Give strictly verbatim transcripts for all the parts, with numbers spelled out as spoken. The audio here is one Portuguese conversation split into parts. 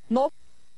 No...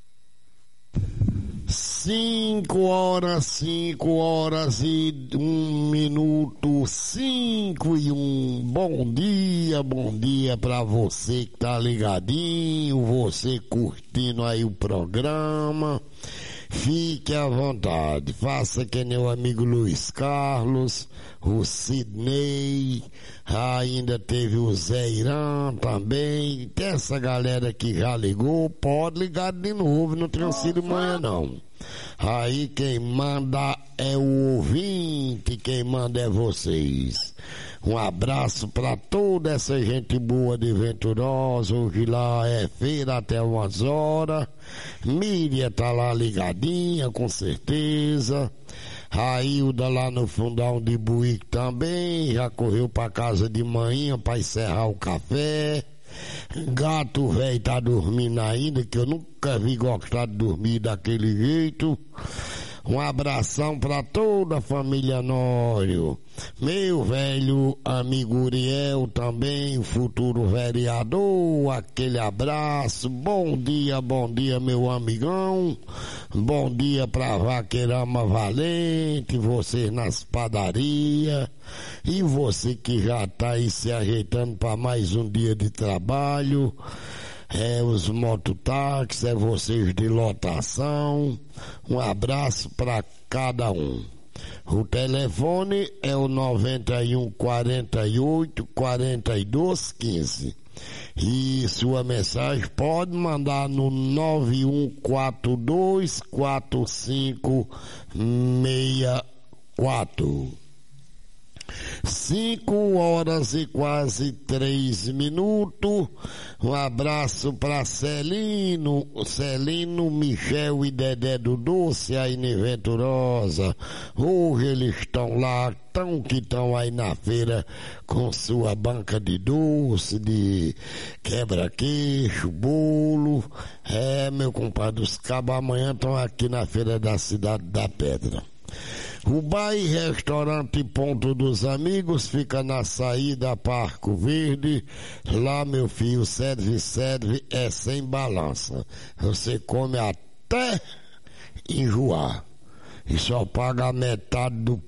Cinco horas, cinco horas e um minuto, cinco e um. Bom dia, bom dia pra você que tá ligadinho, você curtindo aí o programa. Fique à vontade, faça que nem o amigo Luiz Carlos, o Sidney, ainda teve o Zé Irã também. Tem essa galera que já ligou, pode ligar de novo, não tem sido manhã não. Aí quem manda é o ouvinte, quem manda é vocês. Um abraço pra toda essa gente boa de Venturosa, hoje lá é feira até umas horas. Miriam tá lá ligadinha, com certeza. Railda lá no fundão de Buíque também, já correu pra casa de manhã pra encerrar o café. Gato velho tá dormindo ainda, que eu nunca vi gostar de dormir daquele jeito. Um abração pra toda a família Nório. Meu velho amigo Uriel também, o futuro vereador, aquele abraço. Bom dia, bom dia, meu amigão. Bom dia pra Vaqueirama Valente, vocês nas padarias. E você que já tá aí se ajeitando pra mais um dia de trabalho. É os mototáxis, é vocês de lotação. Um abraço para cada um. O telefone é o noventa e um, quarenta e oito, quarenta e dois, quinze. E sua mensagem pode mandar no nove um quatro dois, quatro cinco seis quatro. Cinco horas e quase três minutos. Um abraço para Celino, Celino, Michel e Dedé do Doce aí em Venturosa. Hoje eles estão lá, tão que estão aí na feira com sua banca de doce, de quebra-queixo, bolo. É, meu compadre, os cabos amanhã estão aqui na feira da Cidade da Pedra. O bar e restaurante Ponto dos Amigos fica na saída Parco Verde. Lá, meu filho, serve, serve, é sem balança. Você come até enjoar. E só paga a metade do